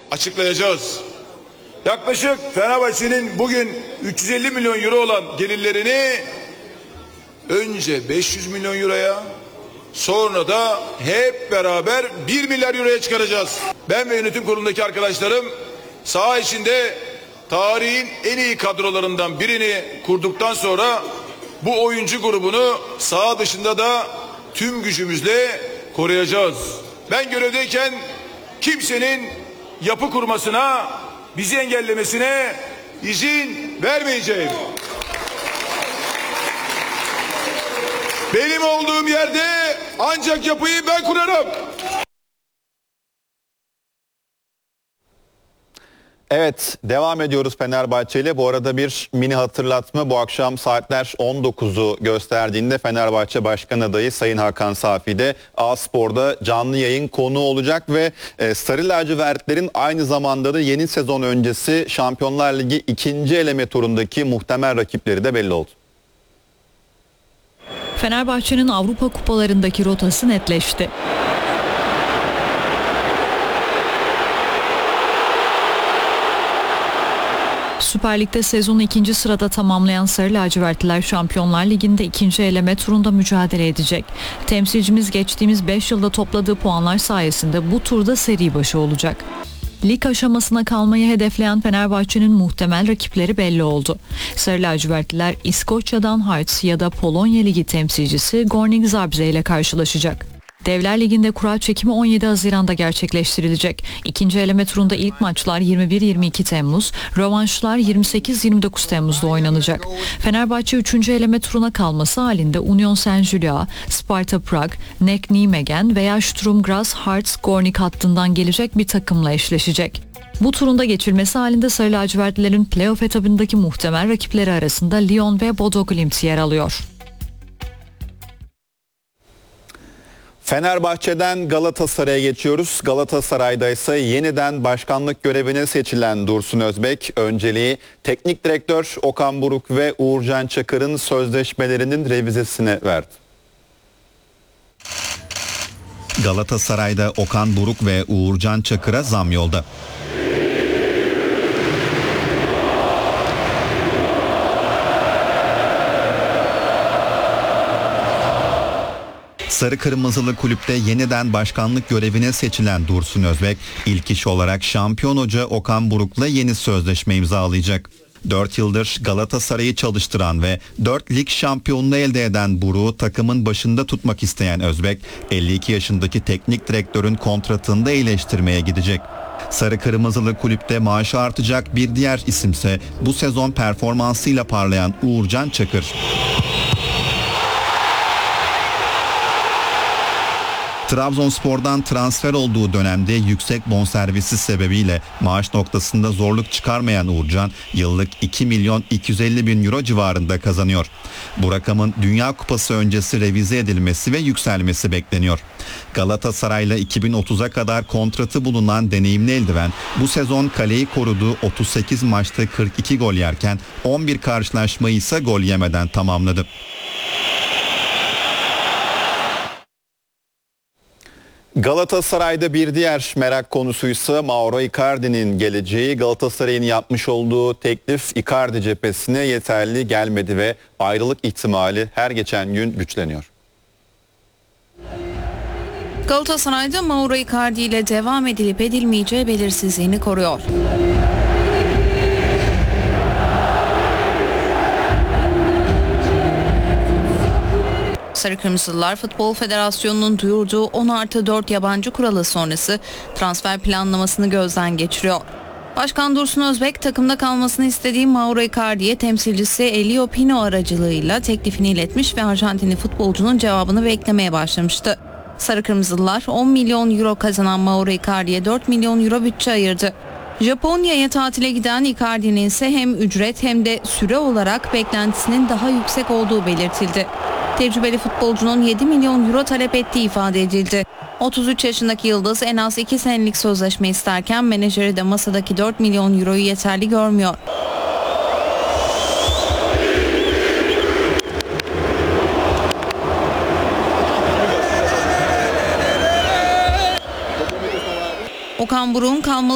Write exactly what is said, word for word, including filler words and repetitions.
açıklayacağız. Yaklaşık Fenerbahçe'nin bugün üç yüz elli milyon euro olan gelirlerini önce beş yüz milyon euroya, sonra da hep beraber bir milyar euroya çıkaracağız. Ben ve yönetim kurulundaki arkadaşlarım saha içinde tarihin en iyi kadrolarından birini kurduktan sonra bu oyuncu grubunu saha dışında da tüm gücümüzle koruyacağız. Ben görevdeyken kimsenin yapı kurmasına, bizi engellemesine izin vermeyeceğim. Benim olduğum yerde ancak yapıyı ben kurarım. Evet, devam ediyoruz Fenerbahçe ile. Bu arada bir mini hatırlatma. Bu akşam saatler on dokuzu gösterdiğinde Fenerbahçe Başkan Adayı Sayın Hakan Safi de A-Spor'da canlı yayın konuğu olacak ve e, Sarı Lacivertlerin aynı zamanda da yeni sezon öncesi Şampiyonlar Ligi ikinci eleme turundaki muhtemel rakipleri de belli oldu. Fenerbahçe'nin Avrupa kupalarındaki rotası netleşti. Süper Lig'de sezonu ikinci sırada tamamlayan Sarı Lacivertliler Şampiyonlar Ligi'nde ikinci eleme turunda mücadele edecek. Temsilcimiz geçtiğimiz beş yılda topladığı puanlar sayesinde bu turda seri başı olacak. Lig aşamasına kalmayı hedefleyen Fenerbahçe'nin muhtemel rakipleri belli oldu. Sarı lacivertliler İskoçya'dan Hearts ya da Polonya Ligi temsilcisi Górnik Zabrze ile karşılaşacak. Devler Ligi'nde kura çekimi on yedi Haziran'da gerçekleştirilecek. İkinci eleme turunda ilk maçlar yirmi bir yirmi iki Temmuz, rövanşlar yirmi sekiz yirmi dokuz Temmuz'da oynanacak. Fenerbahçe üçüncü eleme turuna kalması halinde Union Saint-Gilloise, Sparta Prag, N E C Nijmegen veya Sturm Graz Hearts Górnik hattından gelecek bir takımla eşleşecek. Bu turunda geçilmesi halinde Sarı lacivertlilerin playoff etabındaki muhtemel rakipleri arasında Lyon ve Bodo Glimt yer alıyor. Fenerbahçe'den Galatasaray'a geçiyoruz. Galatasaray'da ise yeniden başkanlık görevine seçilen Dursun Özbek, önceliği teknik direktör Okan Buruk ve Uğurcan Çakır'ın sözleşmelerinin revizesine verdi. Galatasaray'da Okan Buruk ve Uğurcan Çakır'a zam yolda. Sarı Kırmızılı kulüpte yeniden başkanlık görevine seçilen Dursun Özbek, ilk iş olarak şampiyon hoca Okan Buruk'la yeni sözleşme imzalayacak. dört yıldır Galatasaray'ı çalıştıran ve dört lig şampiyonluğu elde eden Buruk'u takımın başında tutmak isteyen Özbek, elli iki yaşındaki teknik direktörün kontratını da iyileştirmeye gidecek. Sarı Kırmızılı kulüpte maaşı artacak bir diğer isimse bu sezon performansıyla parlayan Uğurcan Çakır. Trabzonspor'dan transfer olduğu dönemde yüksek bonservisi sebebiyle maaş noktasında zorluk çıkarmayan Uğurcan yıllık iki milyon iki yüz elli bin euro civarında kazanıyor. Bu rakamın Dünya Kupası öncesi revize edilmesi ve yükselmesi bekleniyor. Galatasaray'la iki bin otuza kadar kontratı bulunan deneyimli eldiven bu sezon kaleyi koruduğu otuz sekiz maçta kırk iki gol yerken on bir karşılaşmayı ise gol yemeden tamamladı. Galatasaray'da bir diğer merak konusuysa Mauro Icardi'nin geleceği. Galatasaray'ın yapmış olduğu teklif Icardi cephesine yeterli gelmedi ve ayrılık ihtimali her geçen gün güçleniyor. Galatasaray'da Mauro Icardi ile devam edilip edilmeyeceği belirsizliğini koruyor. Sarı Kırmızılar Futbol Federasyonu'nun duyurduğu on artı dört yabancı kuralı sonrası transfer planlamasını gözden geçiriyor. Başkan Dursun Özbek takımda kalmasını istediği Mauro Icardi'ye temsilcisi Elio Pino aracılığıyla teklifini iletmiş ve Arjantinli futbolcunun cevabını beklemeye başlamıştı. Sarı Kırmızılar on milyon euro kazanan Mauro Icardi'ye dört milyon euro bütçe ayırdı. Japonya'ya tatile giden Icardi'nin ise hem ücret hem de süre olarak beklentisinin daha yüksek olduğu belirtildi. Tecrübeli futbolcunun yedi milyon euro talep ettiği ifade edildi. otuz üç yaşındaki yıldız en az iki senelik sözleşme isterken menajeri de masadaki dört milyon euroyu yeterli görmüyor. Okan Buruk'un kalmalı